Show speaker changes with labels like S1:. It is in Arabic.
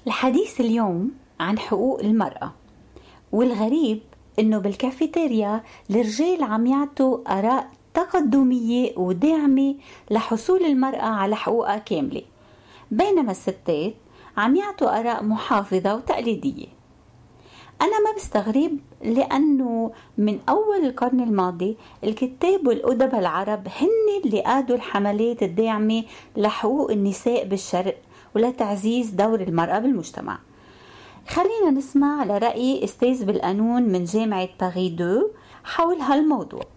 S1: الحديث اليوم عن حقوق المرأة، والغريب إنه بالكافيتيريا الرجال عم يعطوا آراء تقدمية وداعمة لحصول المرأة على حقوقها كاملة، بينما الستات عم يعطوا آراء محافظة وتقليدية. أنا ما بستغرب، لأنه من أول القرن الماضي الكتاب والأدباء العرب هن اللي قادوا الحملات الداعمة لحقوق النساء بالشرق ولتعزيز دور المرأة بالمجتمع. خلينا نسمع لرأي أستاذ بالقانون من جامعة باريس 2 حول هالموضوع.